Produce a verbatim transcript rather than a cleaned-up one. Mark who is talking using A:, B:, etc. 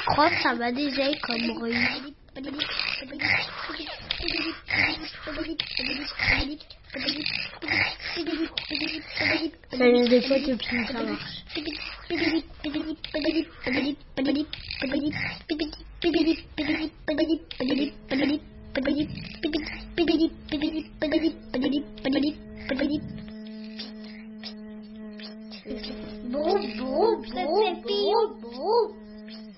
A: crois que ça va déjà comme bruit.
B: Ça vient des fois depuis ça marche.